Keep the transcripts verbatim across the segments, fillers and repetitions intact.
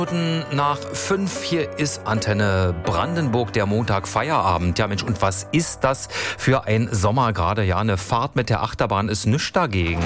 Minuten nach fünf, hier ist Antenne Brandenburg, der Montag Feierabend. Ja Mensch, und was ist das für ein Sommer gerade? Ja, eine Fahrt mit der Achterbahn ist nichts dagegen.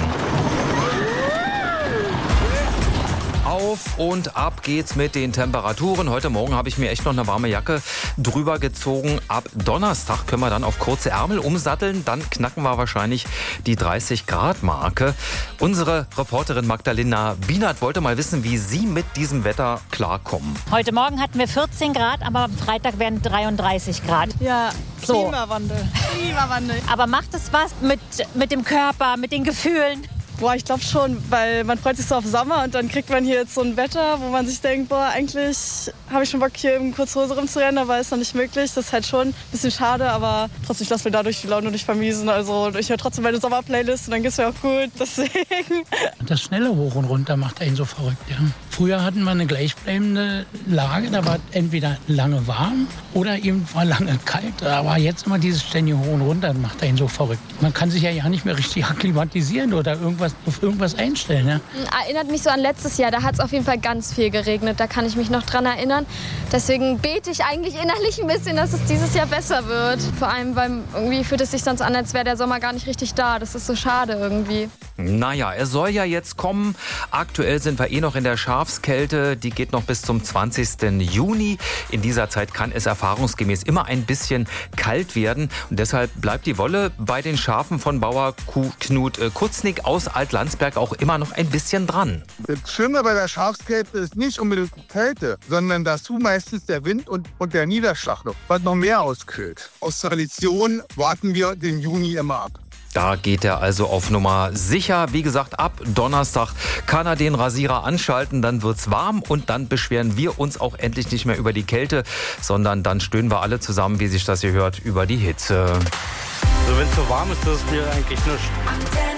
Auf und ab geht's mit den Temperaturen. Heute Morgen habe ich mir echt noch eine warme Jacke drüber gezogen. Ab Donnerstag können wir dann auf kurze Ärmel umsatteln. Dann knacken wir wahrscheinlich die dreißig Grad Marke. Unsere Reporterin Magdalena Bienert wollte mal wissen, wie Sie mit diesem Wetter klarkommen. Heute Morgen hatten wir vierzehn Grad, aber am Freitag werden dreiunddreißig Grad. Ja, So. Klimawandel. Klimawandel. Aber macht es was mit, mit dem Körper, mit den Gefühlen? Boah, ich glaube schon, weil man freut sich so auf Sommer und dann kriegt man hier jetzt so ein Wetter, wo man sich denkt, boah, eigentlich habe ich schon Bock, hier in Kurzhose rumzurennen, aber ist noch nicht möglich. Das ist halt schon ein bisschen schade, aber trotzdem, ich lasse mir dadurch die Laune nicht vermiesen. Also ich höre trotzdem meine Sommerplaylist und dann geht's mir auch gut, deswegen. Das schnelle Hoch und Runter macht einen so verrückt, ja. Früher hatten wir eine gleichbleibende Lage, da war entweder lange warm oder eben war lange kalt. Aber jetzt immer dieses ständige Hoch und Runter macht einen so verrückt. Man kann sich ja ja nicht mehr richtig akklimatisieren oder irgendwas, auf irgendwas einstellen. Ja. Erinnert mich so an letztes Jahr, da hat es auf jeden Fall ganz viel geregnet, da kann ich mich noch dran erinnern. Deswegen bete ich eigentlich innerlich ein bisschen, dass es dieses Jahr besser wird. Vor allem, weil irgendwie fühlt es sich sonst an, als wäre der Sommer gar nicht richtig da. Das ist so schade irgendwie. Naja, er soll ja jetzt kommen. Aktuell sind wir eh noch in der Schafskälte. Die geht noch bis zum zwanzigsten Juni. In dieser Zeit kann es erfahrungsgemäß immer ein bisschen kalt werden. Und deshalb bleibt die Wolle bei den Schafen von Bauer Knut Kutznick aus Altlandsberg auch immer noch ein bisschen dran. Das Schlimme bei der Schafskälte ist nicht unbedingt die Kälte, sondern dazu meistens der Wind und, und der Niederschlag noch, was noch mehr auskühlt. Aus Tradition warten wir den Juni immer ab. Da geht er also auf Nummer sicher. Wie gesagt, ab Donnerstag kann er den Rasierer anschalten, dann wird's warm und dann beschweren wir uns auch endlich nicht mehr über die Kälte, sondern dann stöhnen wir alle zusammen, wie sich das hier hört, über die Hitze. Also wenn es so warm ist, das ist mir eigentlich nichts.